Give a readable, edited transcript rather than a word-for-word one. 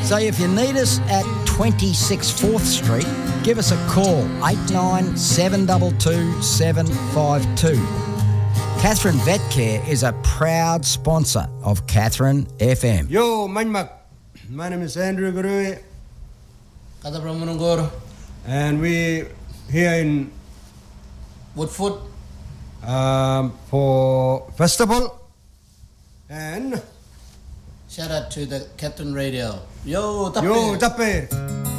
So if you need us at 26 4th Street, give us a call, 89722752. Catherine Vet Care is a proud sponsor of Catherine FM. Yo, Manmak. My name is Andrew Gurue. And we here in Woodford for festival. And shout out to the Catherine Radio. Yo, Tappe. Yo, Tappe.